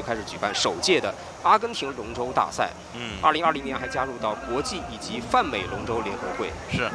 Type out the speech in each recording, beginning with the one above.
开始举办首届的阿根廷龙舟大赛。2020年还加入到国际以及泛美龙舟联合会。 是。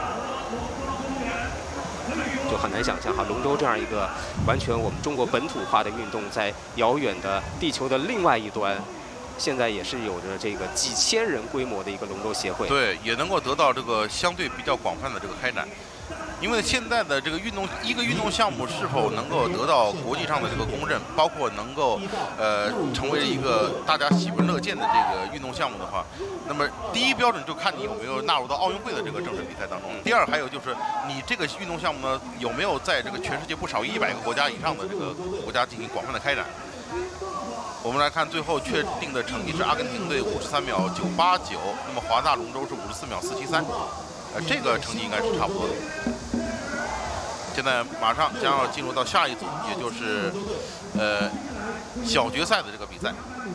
就很难想象哈，龙舟这样一个完全我们中国本土化的运动，在遥远的地球的另外一端，现在也是有着这个几千人规模的一个龙舟协会。 对，也能够得到这个相对比较广泛的这个开展。因为现在的这个一个运动项目是否能够得到国际上的这个公认，包括能够成为一个大家喜闻乐见的这个运动项目的话，那么第一标准就看你有没有纳入到奥运会的这个正式比赛当中。第二，还有就是你这个运动项目呢有没有在这个全世界不少于100个国家以上的这个国家进行广泛的开展。我们来看最后确定的成绩是阿根廷队53秒989，那么华纳龙舟是54秒473，这个成绩应该是差不多的。现在马上将要进入到下一组，也就是小决赛的这个比赛。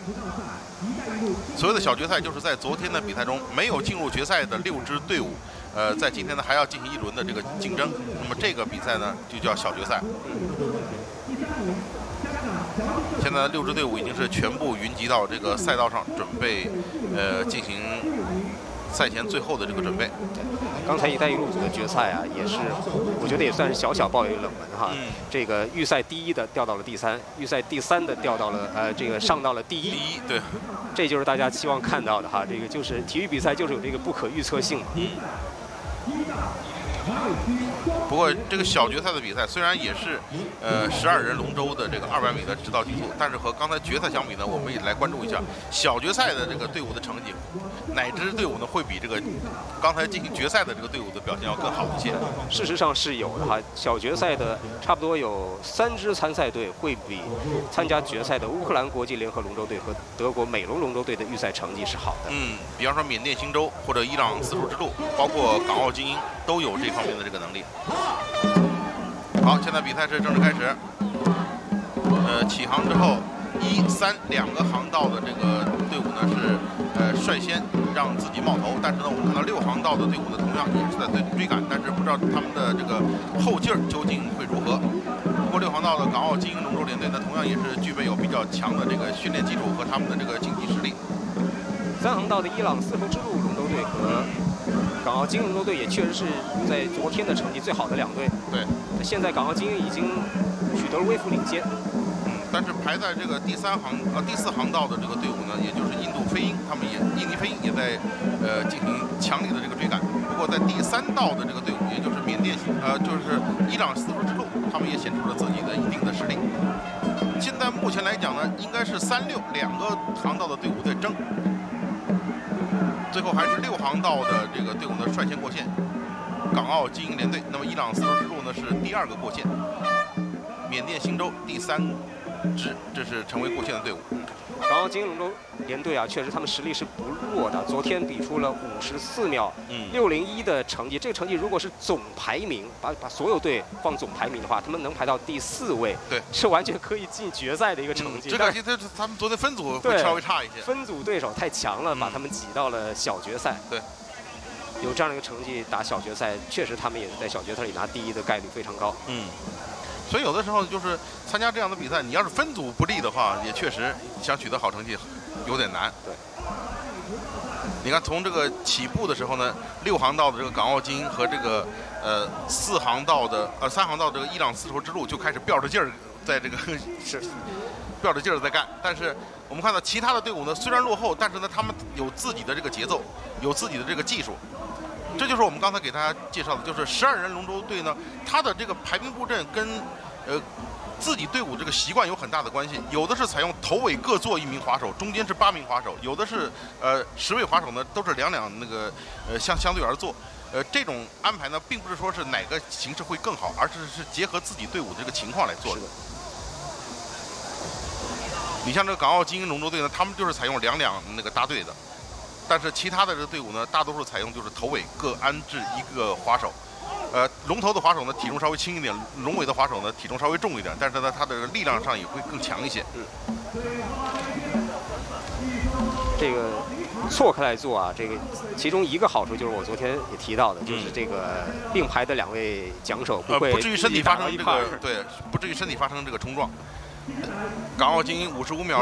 所谓的小决赛，就是在昨天的比赛中没有进入决赛的6支队伍，在今天呢还要进行一轮的这个竞争。那么这个比赛呢就叫小决赛。现在6支队伍已经是全部云集到这个赛道上，准备进行赛前最后的这个准备。 刚才“一带一路”组的决赛啊，也是我觉得也算是小小爆一个冷门哈。这个预赛第1的掉到了第3，预赛第3的掉到了这个上到了第1。 对， 这就是大家期望看到的哈。这个就是体育比赛就是有这个不可预测性嘛。 不过这个小决赛的比赛虽然也是12人龙舟的这个200米的直道竞速，但是和刚才决赛相比呢，我们也来关注一下小决赛的这个队伍的成绩，哪支队伍呢会比这个刚才进行决赛的这个队伍的表现要更好一些？ 事实上是有的哈，小决赛的差不多有3支参赛队会比参加决赛的乌克兰国际联合龙舟队和德国美龙龙舟队的预赛成绩是好的。 比方说缅甸星舟或者伊朗丝绸之路，包括港澳精英都有这方面的这个能力。好，现在比赛是正式开始。起航之后，1、3两个航道的这个队伍呢是率先让自己冒头，但是呢，我们看到6航道的队伍呢同样也是在追赶，但是不知道他们的这个后劲儿究竟会如何。不过6航道的港澳精英龙舟联队呢，同样也是具备有比较强的这个训练基础和他们的这个竞技实力。 3航道的伊朗丝绸之路龙舟队和港澳精英龙舟队也确实是在昨天的成绩最好的2队。 对， 现在港澳精英已经取得了微幅领先。 但是排在这个第4航道的这个队伍呢，也就是印尼飞鹰也在进行强力的这个追赶。不过在第3道的这个队伍，也就是缅甸就是伊朗丝绸之路，他们也显出了自己的一定的实力。现在目前来讲呢，应该是3、6两个航道的队伍在争。最后还是6航道的这个队伍呢率先过线，港澳精英联队。那么伊朗丝绸之路呢是第2个过线，缅甸星舟第3支，这是成为过线的队伍。 港澳精英龙舟联队啊，确实他们实力是不弱的。昨天比出了54秒601的成绩，这个成绩如果是总排名，把所有队放总排名的话，他们能排到第4位， 对， 是完全可以进决赛的一个成绩。 只可惜他们昨天分组会稍微差一些， 分组对手太强了，把他们挤到了小决赛。 对， 有这样的一个成绩打小决赛，确实他们也是在小决赛里拿第1的概率非常高。 所以有的时候就是参加这样的比赛，你要是分组不利的话，也确实想取得好成绩有点难。 对， 你看从这个起步的时候呢，6航道的这个港澳精英和这个3航道的这个伊朗丝绸之路就开始吊着劲儿在这个吊着劲儿在干。但是我们看到其他的队伍呢，虽然落后，但是呢他们有自己的这个节奏，有自己的这个技术。这就是我们刚才给大家介绍的，就是12人龙舟队呢，它的这个排兵布阵跟自己队伍这个习惯有很大的关系。有的是采用头尾各坐1名滑手，中间是8名滑手；有的是10位滑手呢都是两那个相对而坐。这种安排呢，并不是说是哪个形式会更好，而是结合自己队伍的这个情况来做的。你像这个港澳精英龙舟队呢，他们就是采用两那个搭队的。但是其他的这个队伍呢，大多数采用就是头尾各安置1个滑手，龙头的滑手呢体重稍微轻一点，龙尾的滑手呢体重稍微重一点，但是呢他的力量上也会更强一些。 这个错开来做啊，这个其中一个好处就是我昨天也提到的，就是这个并排的2位桨手不会不至于身体发生这个对，不至于身体发生这个冲撞。港澳精英55秒